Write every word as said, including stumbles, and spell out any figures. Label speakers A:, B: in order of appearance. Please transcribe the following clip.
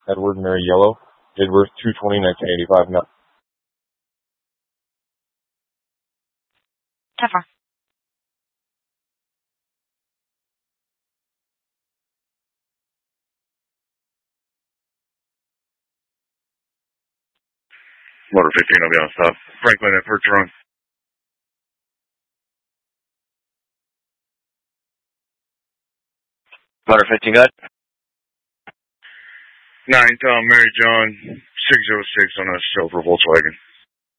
A: Edward Mary Yellow, date of birth two twenty nineteen eighty-five. No.
B: Tougher.
C: Motor fifteen, I'll be on stop. Franklin at Perch Run.
D: Motor fifteen, good.
C: nine Tom Mary John, six oh six on a silver Volkswagen.